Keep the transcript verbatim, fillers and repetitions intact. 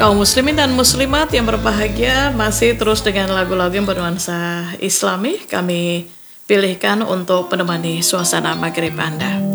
Kaum muslimin dan muslimat yang berbahagia, masih terus dengan lagu-lagu yang bernuansa Islami kami pilihkan untuk menemani suasana maghrib Anda.